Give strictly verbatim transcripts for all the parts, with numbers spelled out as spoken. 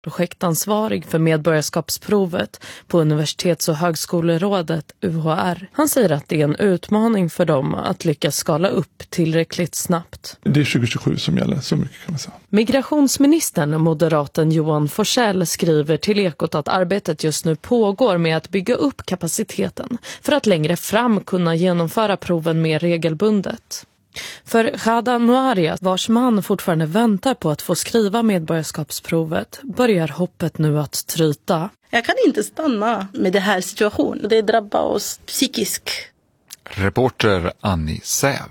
projektansvarig för medborgarskapsprovet på Universitets- och högskolerådet U H R. Han säger att det är en utmaning för dem att lyckas skala upp tillräckligt snabbt. Det är tjugo tjugosju som gäller, så mycket kan man säga. Migrationsministern, moderaten Johan Forssell, skriver till Ekot att arbetet just nu pågår med att bygga upp kapaciteten för att längre fram kunna genomföra proven mer regelbundet. För Khada Noaria, vars man fortfarande väntar på att få skriva medborgarskapsprovet, börjar hoppet nu att tryta. Jag kan inte stanna med den här situationen. Det drabbar oss psykiskt. Reporter Annie Säv.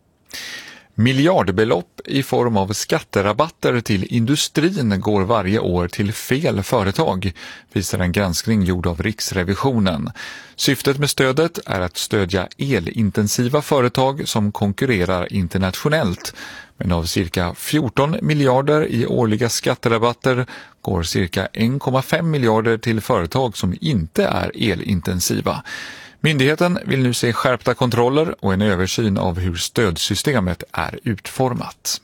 Miljardbelopp i form av skatterabatter till industrin går varje år till fel företag, visar en granskning gjord av Riksrevisionen. Syftet med stödet är att stödja elintensiva företag som konkurrerar internationellt. Men av cirka fjorton miljarder i årliga skatterabatter går cirka en komma fem miljarder till företag som inte är elintensiva. Myndigheten vill nu se skärpta kontroller och en översyn av hur stödsystemet är utformat.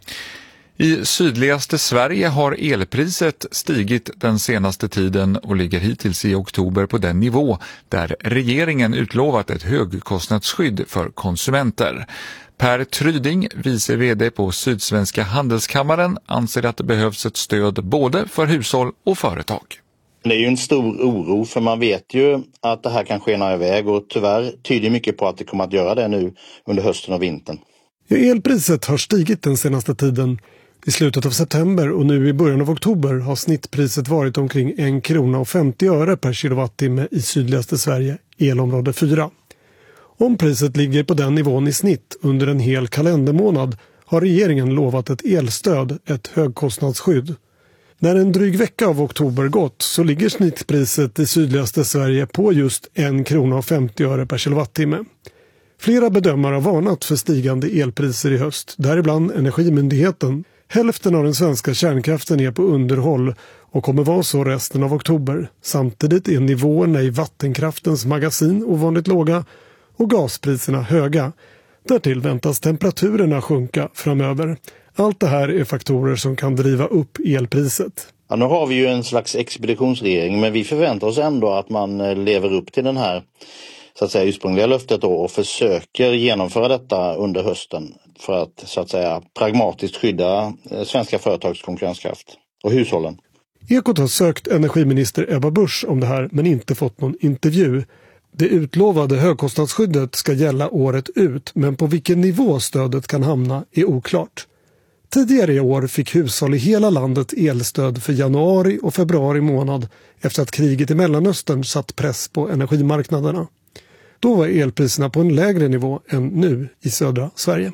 I sydligaste Sverige har elpriset stigit den senaste tiden och ligger hittills i oktober på den nivå där regeringen utlovat ett högkostnadsskydd för konsumenter. Per Tryding, vice vd på Sydsvenska handelskammaren, anser att det behövs ett stöd både för hushåll och företag. Det är ju en stor oro, för man vet ju att det här kan skena iväg och tyvärr tyder mycket på att det kommer att göra det nu under hösten och vintern. Ja, elpriset har stigit den senaste tiden. I slutet av september och nu i början av oktober har snittpriset varit omkring en krona och femtio öre per kilowattimme i sydligaste Sverige, elområde fyra. Om priset ligger på den nivån i snitt under en hel kalendermånad har regeringen lovat ett elstöd, ett högkostnadsskydd. När en dryg vecka av oktober gått så ligger snittpriset i sydligaste Sverige på just en krona och femtio öre per kilowattimme. Flera bedömare har varnat för stigande elpriser i höst, däribland Energimyndigheten. Hälften av den svenska kärnkraften är på underhåll och kommer vara så resten av oktober. Samtidigt är nivåerna i vattenkraftens magasin ovanligt låga och gaspriserna höga. Därtill väntas temperaturerna sjunka framöver. Allt det här är faktorer som kan driva upp elpriset. Ja, nu har vi ju en slags expeditionsregering, men vi förväntar oss ändå att man lever upp till den här så att säga ursprungliga löftet då, och försöker genomföra detta under hösten för att så att säga pragmatiskt skydda svenska företags konkurrenskraft och hushållen. Ekot har sökt energiminister Ebba Busch om det här men inte fått någon intervju. Det utlovade högkostnadsskyddet ska gälla året ut, men på vilken nivå stödet kan hamna är oklart. Tidigare i år fick hushåll i hela landet elstöd för januari och februari månad efter att kriget i Mellanöstern satt press på energimarknaderna. Då var elpriserna på en lägre nivå än nu i södra Sverige.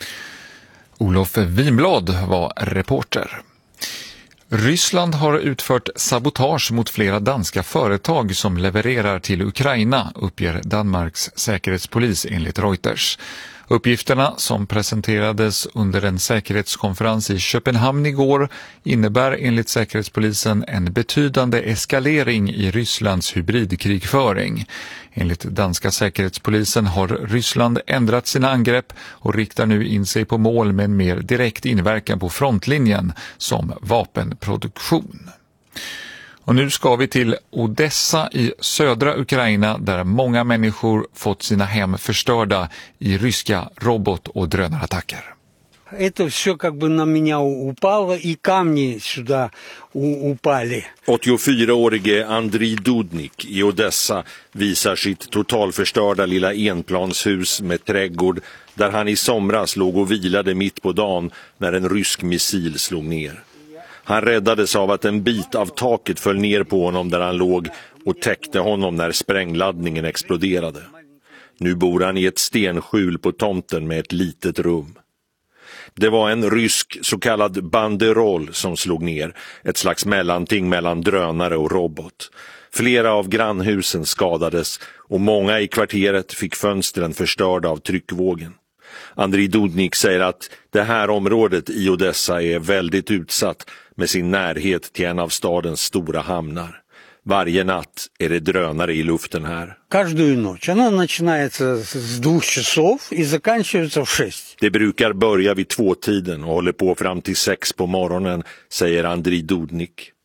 Olof Winblad var reporter. Ryssland har utfört sabotage mot flera danska företag som levererar till Ukraina, uppger Danmarks säkerhetspolis enligt Reuters. Uppgifterna som presenterades under en säkerhetskonferens i Köpenhamn igår innebär enligt säkerhetspolisen en betydande eskalering i Rysslands hybridkrigföring. Enligt danska säkerhetspolisen har Ryssland ändrat sina angrepp och riktar nu in sig på mål med en mer direkt inverkan på frontlinjen som vapenproduktion. Och nu ska vi till Odessa i södra Ukraina där många människor fått sina hem förstörda i ryska robot- och drönarattacker. Это все как бы на меня упало, и камни сюда упали. åttiofyraårige Andrij Dudnik i Odessa visar sitt totalförstörda lilla enplanshus med trädgård där han i somras låg och vilade mitt på dagen när en rysk missil slog ner. Han räddades av att en bit av taket föll ner på honom där han låg och täckte honom när sprängladdningen exploderade. Nu bor han i ett stenskjul på tomten med ett litet rum. Det var en rysk så kallad banderol som slog ner, ett slags mellanting mellan drönare och robot. Flera av grannhusen skadades och många i kvarteret fick fönstren förstörda av tryckvågen. Andrij Dudnik säger att det här området i Odessa är väldigt utsatt med sin närhet till en av stadens stora hamnar. Varje natt är det drönare i luften här. Каждую ночь. Она начинается с двух часов и заканчивается в шесть. Det brukar börja vid tvåtiden och håller på fram till sex på morgonen, säger Andrij Dudnik.